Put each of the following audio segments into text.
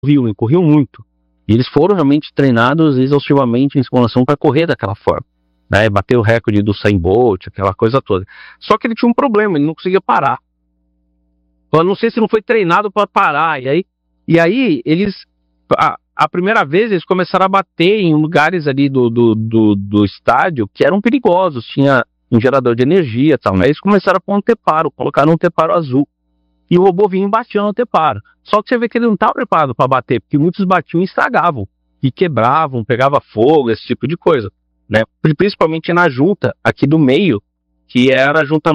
corriam muito. E eles foram realmente treinados exaustivamente em simulação para correr daquela forma, né? Bater o recorde do Usain Bolt, aquela coisa toda. Só que ele tinha um problema, ele não conseguia parar. Eu não sei se não foi treinado para parar. E aí eles, a primeira vez, eles começaram a bater em lugares ali do estádio que eram perigosos. Tinha um gerador de energia e tal, né? Eles começaram a pôr um anteparo, colocaram um anteparo azul. E o robô vinha e batia no anteparo. Só que você vê que ele não estava preparado para bater, porque muitos batiam e estragavam, e quebravam, pegava fogo, esse tipo de coisa, né? Principalmente na junta aqui do meio, que era a junta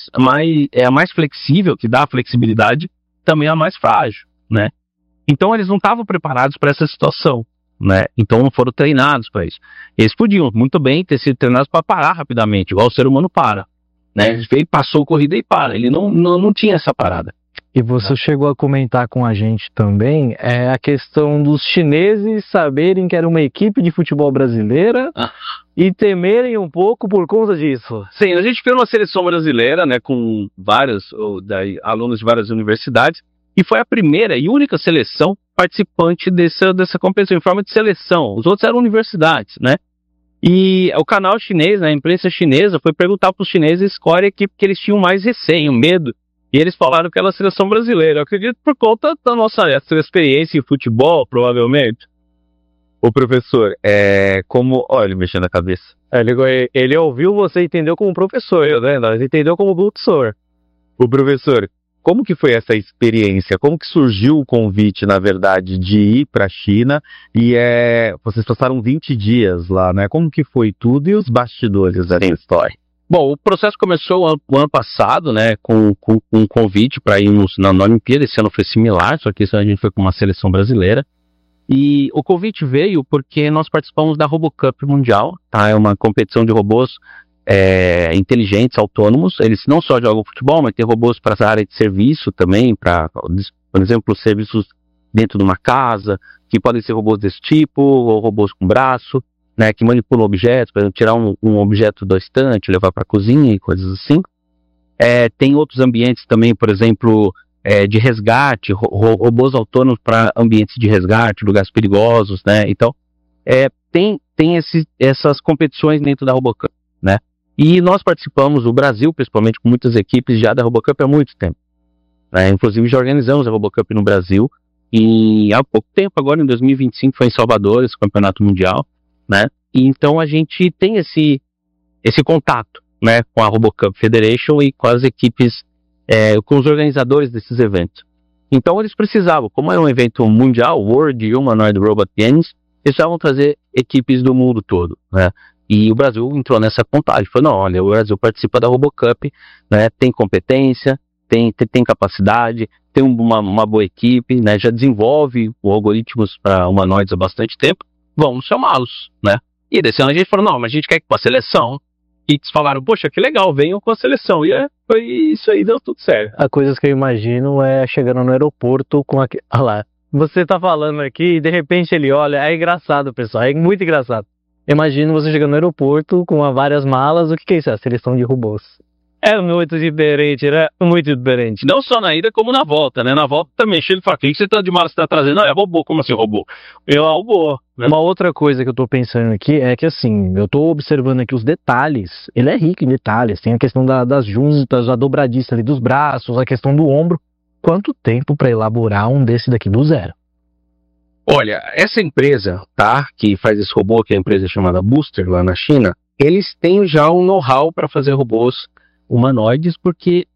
a mais flexível, que dá a flexibilidade, também a mais frágil, né? Então eles não estavam preparados para essa situação, né? Então não foram treinados para isso. Eles podiam muito bem ter sido treinados para parar rapidamente, igual o ser humano para, né? Ele veio, passou a corrida e para. Ele não tinha essa parada. E você chegou a comentar com a gente também a questão dos chineses saberem que era uma equipe de futebol brasileira e temerem um pouco por conta disso. Sim, a gente fez uma seleção brasileira, né, com vários alunos de várias universidades, e foi a primeira e única seleção participante dessa competição em forma de seleção. Os outros eram universidades, né? E o canal chinês, né, a imprensa chinesa, foi perguntar para os chineses qual era a equipe que eles tinham mais receio, medo. E eles falaram que era a seleção brasileira. Eu acredito por conta da nossa experiência em futebol, provavelmente. O professor, olha, ele mexendo a cabeça. Ele ouviu você, entendeu como professor, né? Nós entendeu como professor. O professor, como que foi essa experiência? Como que surgiu o convite, na verdade, de ir para a China? E vocês passaram 20 dias lá, né? Como que foi tudo e os bastidores dessa história? Bom, o processo começou o ano passado, né, com um convite para irmos na Olimpíada. Esse ano foi similar, só que esse ano a gente foi com uma seleção brasileira. E o convite veio porque nós participamos da RoboCup Mundial, tá? É uma competição de robôs inteligentes, autônomos. Eles não só jogam futebol, mas tem robôs para essa área de serviço também, para, por exemplo, serviços dentro de uma casa, que podem ser robôs desse tipo, ou robôs com braço, né, que manipulam objetos, por exemplo, tirar um objeto da estante, levar para a cozinha e coisas assim. Tem outros ambientes também, por exemplo, de resgate, robôs autônomos para ambientes de resgate, lugares perigosos, né? Então, tem essas competições dentro da RoboCup, né? E nós participamos, o Brasil, principalmente, com muitas equipes já da RoboCup há muito tempo, né? Inclusive, já organizamos a RoboCup no Brasil, e há pouco tempo, agora em 2025, foi em Salvador, esse campeonato mundial, né? E então a gente tem esse contato, né, com a RoboCup Federation e com as equipes, com os organizadores desses eventos. Então eles precisavam, como é um evento mundial, World Humanoid Robot Games, eles precisavam trazer equipes do mundo todo, né? E o Brasil entrou nessa contagem, falou, não, olha, o Brasil participa da RoboCup, né, tem competência, tem capacidade, tem uma boa equipe, né, já desenvolve algoritmos para humanoides há bastante tempo, vamos chamá-los, né? E desse ano a gente falou, não, mas a gente quer ir com a seleção. E eles falaram, poxa, que legal, venham com a seleção. E foi isso aí, deu tudo certo. A coisa que eu imagino é chegando no aeroporto com aquele... Olha lá, você tá falando aqui e de repente ele olha, é engraçado, pessoal, é muito engraçado. Imagino você chegando no aeroporto com várias malas, o que é isso? É a seleção de robôs. É muito diferente, né? Muito diferente. Não só na ida, como na volta, né? Na volta também, ele fala, o que você tá de mala você tá trazendo? Não, é robô, como assim robô? É robô. Né? Uma outra coisa que eu tô pensando aqui é que, assim, eu tô observando aqui os detalhes. Ele é rico em detalhes. Tem a questão das juntas, a dobradiça ali dos braços, a questão do ombro. Quanto tempo para elaborar um desse daqui do zero? Olha, essa empresa, tá? Que faz esse robô, que é a empresa chamada Booster, lá na China, eles têm já um know-how para fazer robôs humanoides, porque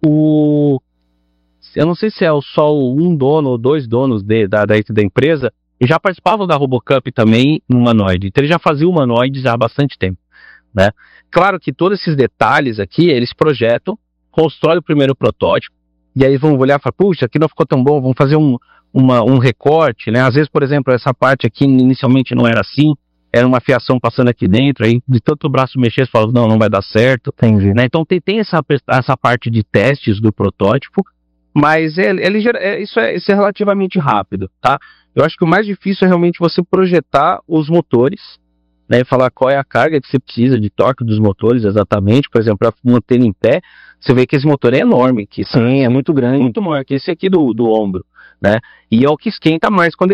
eu não sei se é só um dono ou dois donos da empresa, e já participavam da RoboCup também no humanoide, então ele já fazia humanoides há bastante tempo, né? Claro que todos esses detalhes aqui, eles projetam, constroem o primeiro protótipo, e aí vão olhar e falar, puxa, aqui não ficou tão bom, vamos fazer um recorte, né? Às vezes, por exemplo, essa parte aqui inicialmente não era assim, era uma fiação passando aqui dentro, aí de tanto o braço mexer, você fala, não vai dar certo. Entendi. Né? Então tem essa parte de testes do protótipo, mas isso é relativamente rápido, tá? Eu acho que o mais difícil é realmente você projetar os motores, né, e falar qual é a carga que você precisa de torque dos motores exatamente, por exemplo, para manter em pé, você vê que esse motor é enorme aqui, Sim, é muito grande. muito maior que esse aqui do ombro, né? E é o que esquenta mais quando